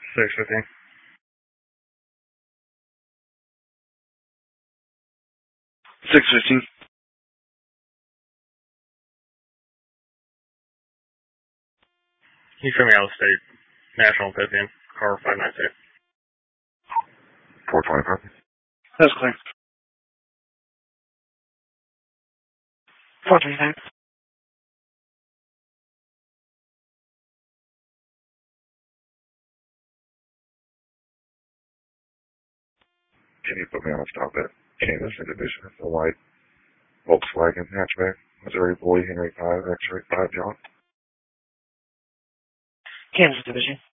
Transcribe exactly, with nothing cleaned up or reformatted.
six fifteen. six fifteen. He's from out of state. National fifteen. Car five nine two. four twenty-five. That's clear. four twenty-five. Can you put me on a stop at Canvas Division? The white Volkswagen hatchback, Missouri Boy Henry five, X-ray five John. Kansas Division.